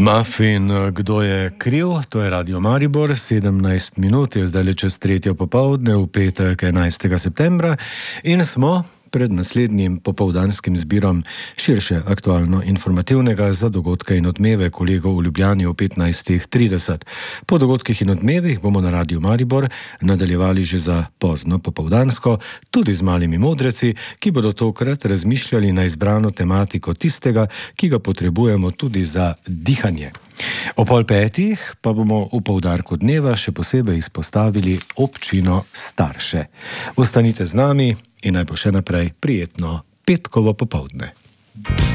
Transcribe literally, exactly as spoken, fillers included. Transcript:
Muffin, kdo je kriv? To je Radio Maribor, sedemnajst minut, je zdaj le čez tretjo popoldne v petek enajstega septembra in smo pred naslednjim popoldanskim zbirom širše aktualno-informativnega za dogodke in odmeve kolegov v Ljubljani o petnajstih trideset. Po dogodkih in odmevih bomo na Radio Maribor nadaljevali že za pozno popoldansko, tudi z malimi modreci, ki bodo tokrat razmišljali na izbrano tematiko tistega, ki ga potrebujemo tudi za dihanje. O pol petih pa bomo v poudarku dneva še posebej izpostavili občino Starše. Ostanite z nami in naj bo še naprej prijetno petkovo popoldne.